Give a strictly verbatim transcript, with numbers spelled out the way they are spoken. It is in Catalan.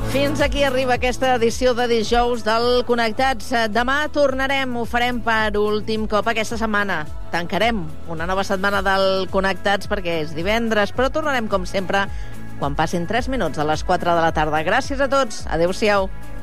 Fins aquí arriba aquesta edició de dijous del Connectats. Demà tornarem, ho farem per últim cop aquesta setmana. Tancarem una nova setmana del Connectats perquè és divendres, però tornarem, com sempre, quan passin tres minuts a les quatre de la tarda. Gràcies a tots. Adéu-siau.